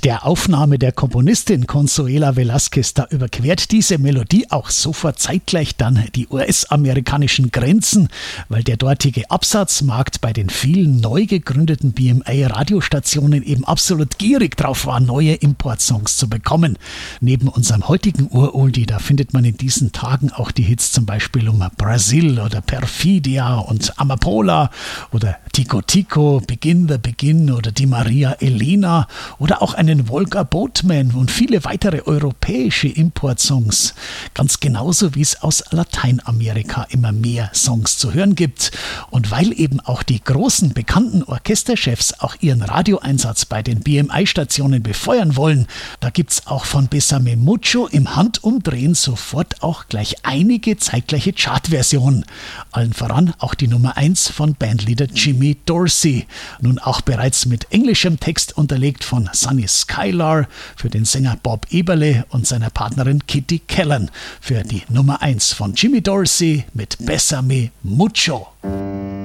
Mit der Aufnahme der Komponistin Consuela Velázquez, da überquert diese Melodie auch sofort zeitgleich dann die US-amerikanischen Grenzen, weil der dortige Absatzmarkt bei den vielen neu gegründeten BMA-Radiostationen eben absolut gierig drauf war, neue Importsongs zu bekommen. Neben unserem heutigen Uroldie, da findet man in diesen Tagen auch die Hits zum Beispiel um Brasil oder Perfidia und Amapola oder Tico Tico, Begin the Begin oder die Maria Elena oder auch einen Volker Boatman und viele weitere europäische Importsongs. Ganz genauso wie es aus Lateinamerika immer mehr Songs zu hören gibt. Und weil eben auch die großen bekannten Orchesterchefs auch ihren Radioeinsatz bei den BMI-Stationen befeuern wollen, da gibt's auch von Bésame Mucho im Handumdrehen sofort auch gleich einige zeitgleiche Chartversionen. Allen voran auch die Nummer 1 von Bandleader Jimmy Dorsey. Nun auch bereits mit englischem Text unterlegt von Sunny Skylar für den Sänger Bob Eberle und seiner Partnerin Kitty Callan für die Nummer 1 von Jimmy Dorsey mit Bésame Mucho.